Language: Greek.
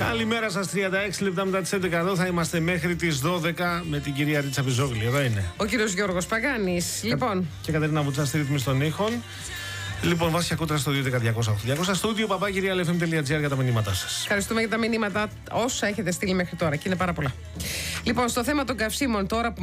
Καλημέρα σας, 36 λεπτά μετά τις 11 εδώ θα είμαστε μέχρι τις 12 με την κυρία Ρίτσα Πιζόγλη. Εδώ είναι. Ο κύριος Γιώργος Παγάνης. Λοιπόν. Και Κατερίνα Βουτσά στη ρύθμιση των ήχων. Λοιπόν, Βάσια Κούτρα στο 2.10.208.200 στούντιο papakirialfm.gr για τα μηνύματά σας. Ευχαριστούμε για τα μηνύματα όσα έχετε στείλει μέχρι τώρα και είναι πάρα πολλά. Λοιπόν, στο θέμα των καυσίμων τώρα που